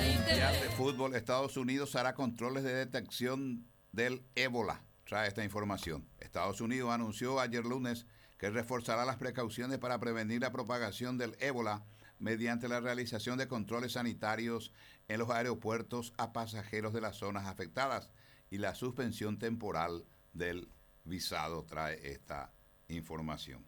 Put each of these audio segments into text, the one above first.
Mundial de Fútbol, Estados Unidos hará controles de detección del ébola. Trae esta información. Estados Unidos anunció ayer lunes que reforzará las precauciones para prevenir la propagación del ébola mediante la realización de controles sanitarios en los aeropuertos a pasajeros de las zonas afectadas y la suspensión temporal del visado. Trae esta información.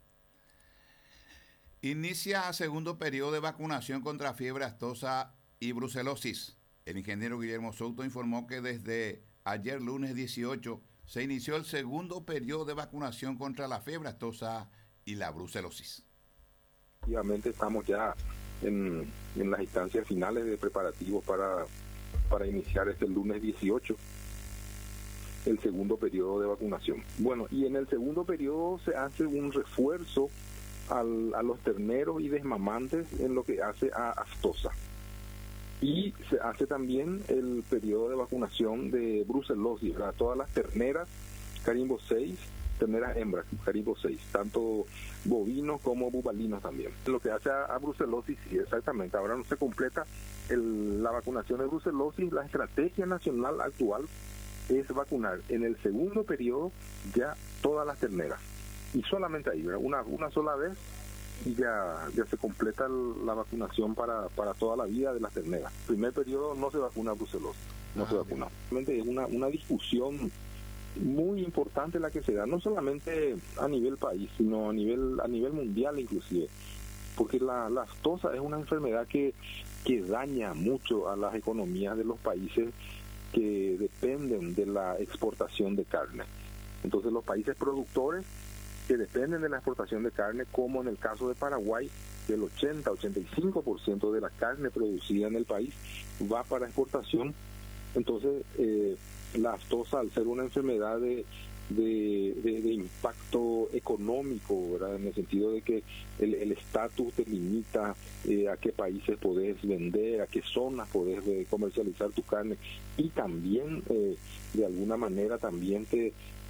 Inicia segundo periodo de vacunación contra fiebre aftosa y brucelosis. El ingeniero Guillermo Souto informó que desde ayer lunes 18 se inició el segundo periodo de vacunación contra la fiebre aftosa y la brucelosis. Efectivamente estamos ya en las instancias finales de preparativos para iniciar este lunes 18 el segundo periodo de vacunación. Bueno, y en el segundo periodo se hace un refuerzo a los terneros y desmamantes en lo que hace a aftosa. Y se hace también el periodo de vacunación de brucelosis, ¿verdad? Todas las terneras carimbo 6, terneras hembras carimbo 6, tanto bovinos como bubalinos también. Lo que hace a brucelosis, sí, exactamente. Ahora no se completa la vacunación de brucelosis. La estrategia nacional actual es vacunar en el segundo periodo ya todas las terneras. Y solamente ahí, ¿verdad? Una sola vez y ya se completa la vacunación para toda la vida de las terneras. Primer periodo no se vacuna brucelosis, no se vacuna. Realmente es una discusión muy importante la que se da, no solamente a nivel país, sino a nivel mundial inclusive, porque la aftosa es una enfermedad que daña mucho a las economías de los países que dependen de la exportación de carne. Entonces los países productores que dependen de la exportación de carne, como en el caso de Paraguay, que el 80-85% de la carne producida en el país va para exportación. Entonces, la aftosa, al ser una enfermedad de impacto económico, ¿verdad? En el sentido de que el estatus te limita a qué países podés vender, a qué zonas podés comercializar tu carne, y también, de alguna manera, también te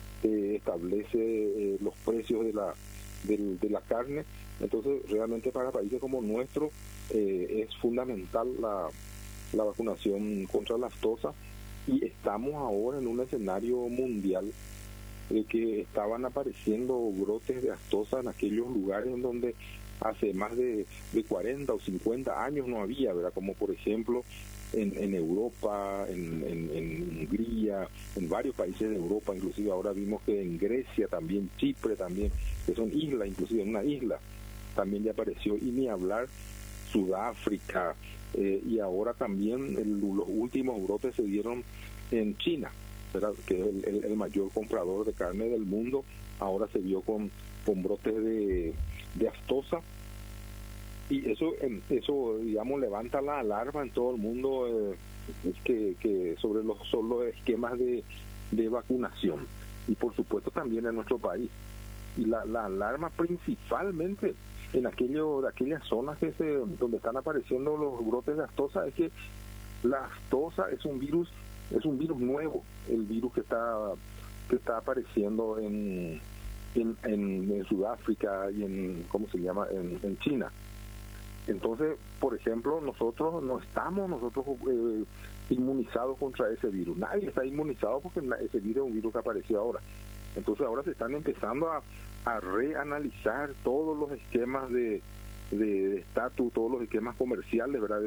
establece los precios de la carne. Entonces realmente para países como nuestro es fundamental la vacunación contra la aftosa, y estamos ahora en un escenario mundial de que estaban apareciendo brotes de aftosa en aquellos lugares en donde hace más de 40 o 50 años no había, ¿verdad? Como por ejemplo en Europa, en Hungría, en varios países de Europa, inclusive ahora vimos que en Grecia también, Chipre también, que son islas, inclusive en una isla también ya apareció, y ni hablar Sudáfrica, y ahora también los últimos brotes se dieron en China, ¿verdad? Que es el mayor comprador de carne del mundo. Ahora se vio con brotes de aftosa, y eso digamos levanta la alarma en todo el mundo, que sobre los esquemas de vacunación, y por supuesto también en nuestro país. Y la alarma principalmente en aquellas zonas donde están apareciendo los brotes de aftosa, es que la aftosa es un virus nuevo, el virus que está apareciendo en Sudáfrica y en China. Entonces, por ejemplo, nosotros no estamos inmunizados contra ese virus. Nadie está inmunizado porque ese virus es un virus que apareció ahora. Entonces ahora se están empezando a reanalizar todos los esquemas de estatus, todos los esquemas comerciales, ¿verdad?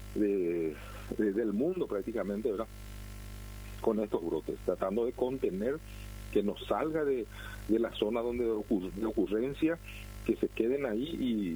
Del mundo prácticamente, ¿verdad? Con estos brotes, tratando de contener que nos salga de la zona donde de ocurrencia, que se queden ahí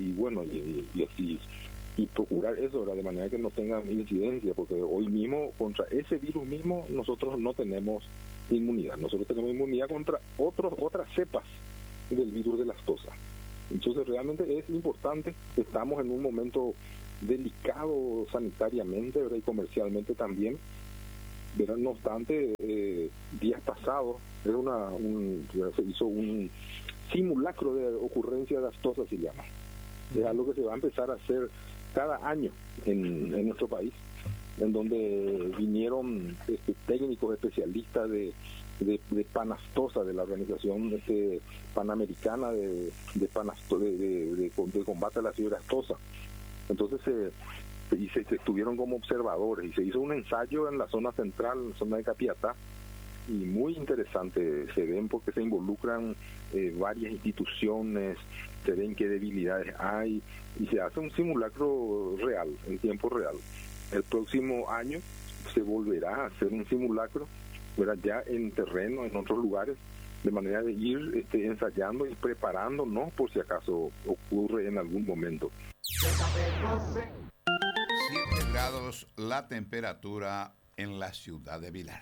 y procurar eso, ¿verdad? De manera que no tengan incidencia, porque hoy mismo contra ese virus mismo nosotros no tenemos inmunidad. Nosotros tenemos inmunidad contra otras cepas del virus de la aftosa. Entonces realmente es importante. Estamos en un momento delicado sanitariamente, ¿verdad? Y comercialmente también, ¿verdad? No obstante, días pasados se hizo un simulacro de ocurrencia de aftosa, se llama. Es algo que se va a empezar a hacer cada año en nuestro país, en donde vinieron técnicos especialistas de panaftosa, de la organización panamericana de combate a la fiebre aftosa. Entonces y se estuvieron como observadores y se hizo un ensayo en la zona central, en la zona de Capiatá, y muy interesante. Se ven porque se involucran varias instituciones, se ven qué debilidades hay y se hace un simulacro real, en tiempo real. El próximo año se volverá a hacer un simulacro, ¿verdad?, ya en terreno, en otros lugares, de manera de ir ensayando y preparándonos por si acaso ocurre en algún momento. 7 grados la temperatura en la ciudad de Vilar.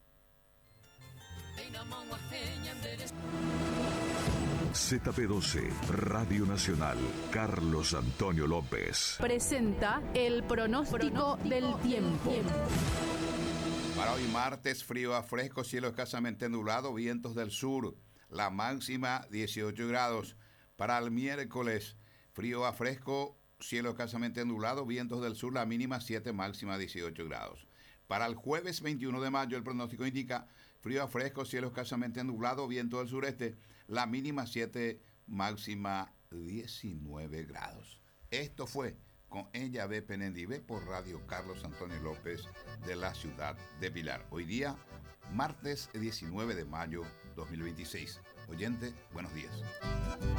ZP12, Radio Nacional, Carlos Antonio López. Presenta el pronóstico del tiempo. Para hoy martes, frío a fresco, cielo escasamente nublado, vientos del sur, la máxima 18 grados. Para el miércoles, frío a fresco, cielo escasamente nublado, vientos del sur, la mínima 7, máxima 18 grados. Para el jueves 21 de mayo, el pronóstico indica frío a fresco, cielo escasamente nublado, viento del sureste, la mínima 7, máxima 19 grados. Esto fue con Ella Ve Penendive por Radio Carlos Antonio López de la ciudad de Pilar. Hoy día, martes 19 de mayo 2026. Oyente, buenos días.